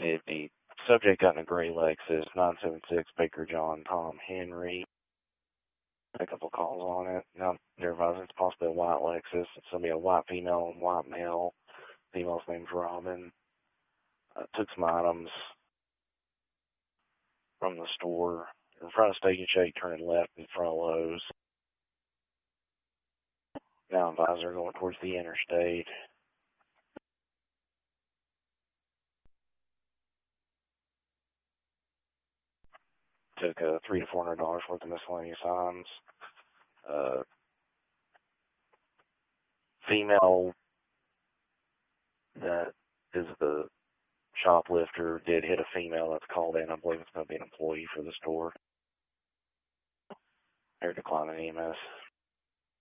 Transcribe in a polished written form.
The subject got in a gray Lexus, 976 Baker John Tom Henry. A couple calls on it. Now they're advising it's possibly a white Lexus. It's going to be a white female and white male. Female's name's Robin. Took some items from the store in front of Steak and Shake, turning left in front of Lowe's. Now advisor going towards the interstate. Took $300 to $400 worth of miscellaneous items. Female that is the shoplifter did hit a female that's called in. I believe it's going to be an employee for the store. They're declining EMS.